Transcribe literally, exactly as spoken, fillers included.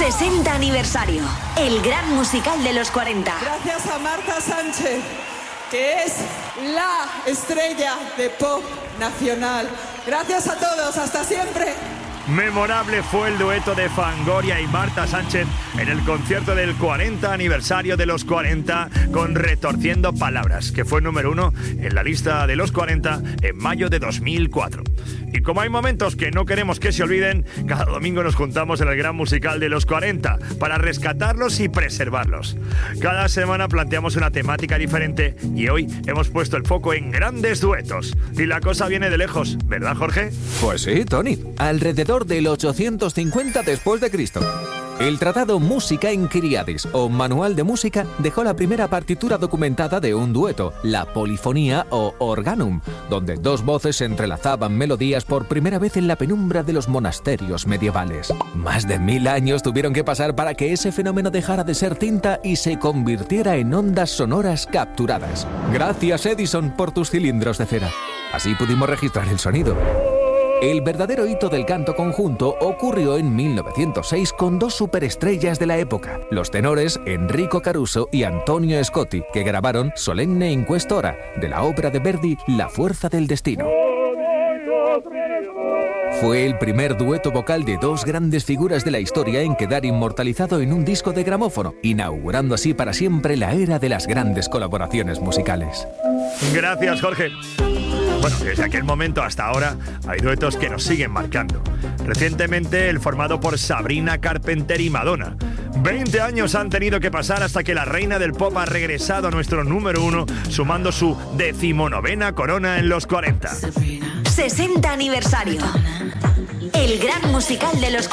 sesenta aniversario. El gran musical de los cuarenta. Gracias a Marta Sánchez, que es la estrella de pop nacional. Gracias a todos, hasta siempre. Memorable fue el dueto de Fangoria y Marta Sánchez en el concierto del cuarenta aniversario de los cuarenta con Retorciendo Palabras, que fue número uno en la lista de los cuarenta en mayo de dos mil cuatro. Y como hay momentos que no queremos que se olviden, cada domingo nos juntamos en el gran musical de los cuarenta para rescatarlos y preservarlos. Cada semana planteamos una temática diferente y hoy hemos puesto el foco en grandes duetos. Y la cosa viene de lejos, ¿verdad, Jorge? Pues sí, Tony. Alrededor del ochocientos cincuenta después de Cristo. El tratado Música in Kyriadis, o Manual de Música, dejó la primera partitura documentada de un dueto, la polifonía o organum, donde dos voces entrelazaban melodías por primera vez en la penumbra de los monasterios medievales. Más de mil años tuvieron que pasar para que ese fenómeno dejara de ser tinta y se convirtiera en ondas sonoras capturadas. Gracias, Edison, por tus cilindros de cera. Así pudimos registrar el sonido. El verdadero hito del canto conjunto ocurrió en mil novecientos seis con dos superestrellas de la época, los tenores Enrico Caruso y Antonio Scotti, que grabaron Solenne in Questora, de la ópera de Verdi La fuerza del destino. Fue el primer dueto vocal de dos grandes figuras de la historia en quedar inmortalizado en un disco de gramófono, inaugurando así para siempre la era de las grandes colaboraciones musicales. Gracias, Jorge. Bueno, desde aquel momento hasta ahora hay duetos que nos siguen marcando. Recientemente el formado por Sabrina Carpenter y Madonna. veinte años han tenido que pasar hasta que la reina del pop ha regresado a nuestro número uno, sumando su decimonovena corona en los cuarenta. sesenta aniversario. El gran musical de los